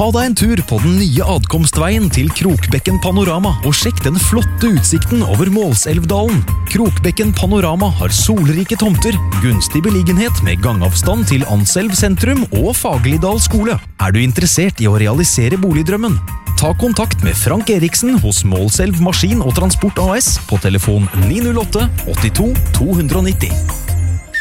Ta deg en tur på den nye adkomstveien til Krokbekken Panorama og sjekk den flotte utsikten over Målselvdalen. Krokbekken Panorama har solrike tomter, gunstig beliggenhet med gangavstand til Anselv sentrum og Fagerlidal skole. Er du interessert i å realisere boligdrømmen? Ta kontakt med Frank Eriksen hos Målselv Maskin og Transport AS på telefon 908 82 290.